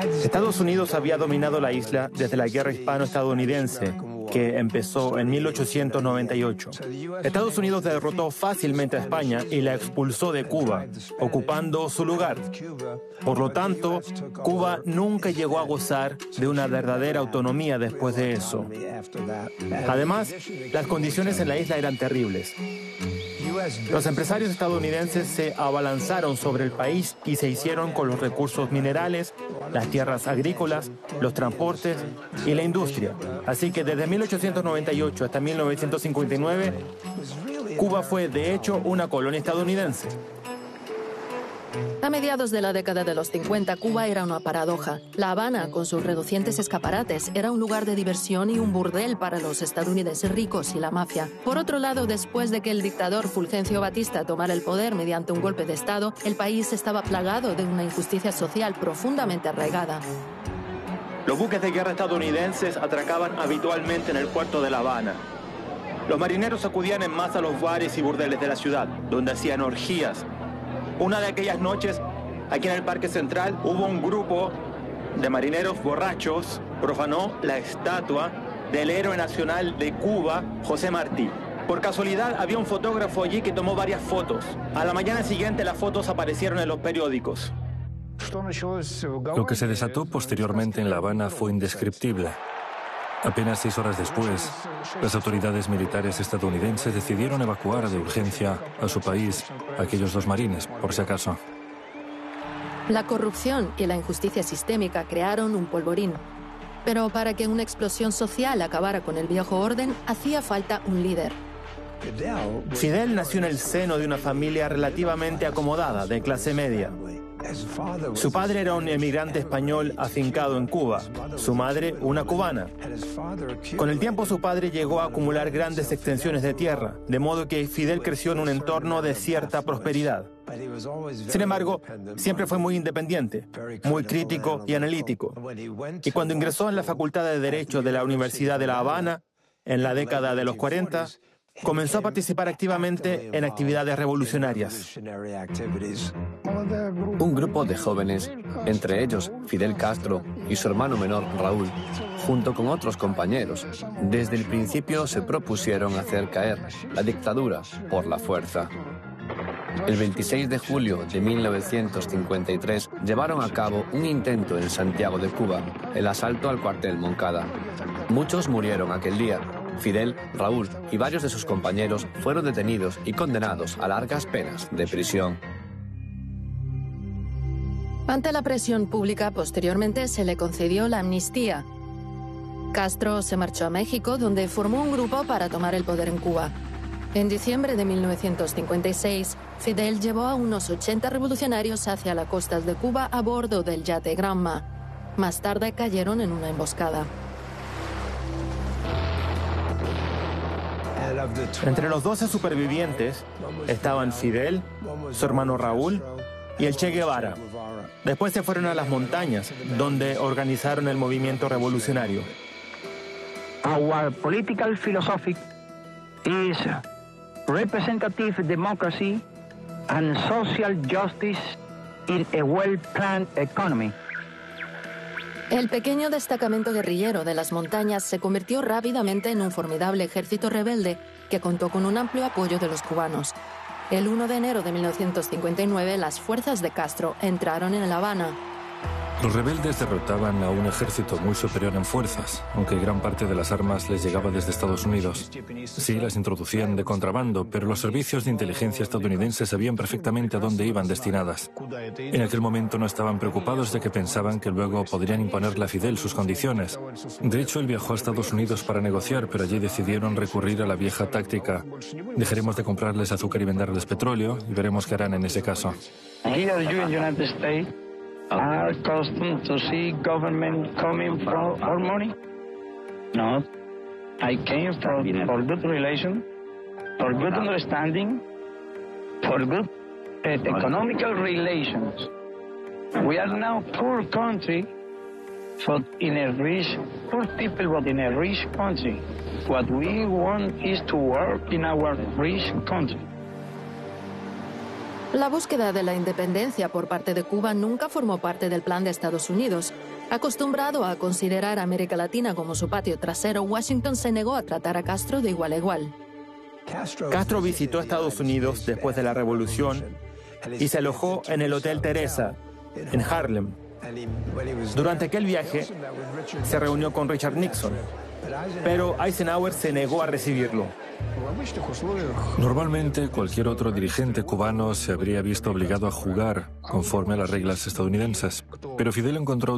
Estados Unidos había dominado la isla desde la Guerra Hispano-Estadounidense, que empezó en 1898. Estados Unidos derrotó fácilmente a España y la expulsó de Cuba, ocupando su lugar. Por lo tanto, Cuba nunca llegó a gozar de una verdadera autonomía después de eso. Además, las condiciones en la isla eran terribles. Los empresarios estadounidenses se abalanzaron sobre el país y se hicieron con los recursos minerales, las tierras agrícolas, los transportes y la industria. Así que desde 1898 hasta 1959, Cuba fue de hecho una colonia estadounidense. A mediados de la década de los 50, Cuba era una paradoja. La Habana, con sus relucientes escaparates, era un lugar de diversión y un burdel para los estadounidenses ricos y la mafia. Por otro lado, después de que el dictador Fulgencio Batista tomara el poder mediante un golpe de Estado, el país estaba plagado de una injusticia social profundamente arraigada. Los buques de guerra estadounidenses atracaban habitualmente en el puerto de La Habana. Los marineros acudían en masa a los bares y burdeles de la ciudad, donde hacían orgías. Una de aquellas noches, aquí en el Parque Central, hubo un grupo de marineros borrachos profanó la estatua del héroe nacional de Cuba, José Martí. Por casualidad, había un fotógrafo allí que tomó varias fotos. A la mañana siguiente, las fotos aparecieron en los periódicos. Lo que se desató posteriormente en La Habana fue indescriptible. Apenas 6 horas después, las autoridades militares estadounidenses decidieron evacuar de urgencia a su país a aquellos 2 marines, por si acaso. La corrupción y la injusticia sistémica crearon un polvorín. Pero para que una explosión social acabara con el viejo orden, hacía falta un líder. Fidel nació en el seno de una familia relativamente acomodada, de clase media. Su padre era un emigrante español afincado en Cuba, su madre una cubana. Con el tiempo su padre llegó a acumular grandes extensiones de tierra, de modo que Fidel creció en un entorno de cierta prosperidad. Sin embargo, siempre fue muy independiente, muy crítico y analítico. Y cuando ingresó en la Facultad de Derecho de la Universidad de La Habana, en la década de los 40, comenzó a participar activamente en actividades revolucionarias. Un grupo de jóvenes, entre ellos Fidel Castro y su hermano menor Raúl, junto con otros compañeros, desde el principio se propusieron hacer caer la dictadura por la fuerza. El 26 de julio de 1953 llevaron a cabo un intento en Santiago de Cuba, el asalto al cuartel Moncada. Muchos murieron aquel día. Fidel, Raúl y varios de sus compañeros fueron detenidos y condenados a largas penas de prisión. Ante la presión pública, posteriormente se le concedió la amnistía. Castro se marchó a México, donde formó un grupo para tomar el poder en Cuba. En diciembre de 1956, Fidel llevó a unos 80 revolucionarios hacia las costas de Cuba a bordo del yate Granma. Más tarde cayeron en una emboscada. Entre los 12 supervivientes estaban Fidel, su hermano Raúl y el Che Guevara. Después se fueron a las montañas, donde organizaron el movimiento revolucionario. Our political philosophy is representative democracy and social justice in a well-planned economy. El pequeño destacamento guerrillero de las montañas se convirtió rápidamente en un formidable ejército rebelde que contó con un amplio apoyo de los cubanos. El 1 de enero de 1959, las fuerzas de Castro entraron en La Habana. Los rebeldes derrotaban a un ejército muy superior en fuerzas, aunque gran parte de las armas les llegaba desde Estados Unidos. Sí, las introducían de contrabando, pero los servicios de inteligencia estadounidenses sabían perfectamente a dónde iban destinadas. En aquel momento no estaban preocupados de que pensaban que luego podrían imponerle a Fidel sus condiciones. De hecho, él viajó a Estados Unidos para negociar, pero allí decidieron recurrir a la vieja táctica. Dejaremos de comprarles azúcar y venderles petróleo y veremos qué harán en ese caso. Are accustomed to see government coming from our money? No. I came for good relation, for good understanding, for good economical relations. We are now poor country, but in a rich, poor people, but in a rich country. What we want is to work in our rich country. La búsqueda de la independencia por parte de Cuba nunca formó parte del plan de Estados Unidos. Acostumbrado a considerar a América Latina como su patio trasero, Washington se negó a tratar a Castro de igual a igual. Castro visitó Estados Unidos después de la revolución y se alojó en el Hotel Teresa, en Harlem. Durante aquel viaje se reunió con Richard Nixon, pero Eisenhower se negó a recibirlo. Normalmente, cualquier otro dirigente cubano se habría visto obligado a jugar conforme a las reglas estadounidenses, pero Fidel encontró